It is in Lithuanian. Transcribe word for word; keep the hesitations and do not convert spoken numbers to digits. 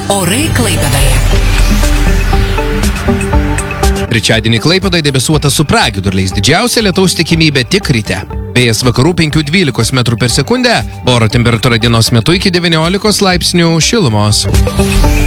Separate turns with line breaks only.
Orai Klaipėdoje.
Trečiadienį Klaipėdoje debesuota su pragiedruliais, didžiausia lietaus tikimybė tik ryte. Vėjas vakarų penkių dvylikos metrų per sekundę, oro temperatūra dienos metu iki devyniolikos laipsnių šilumos.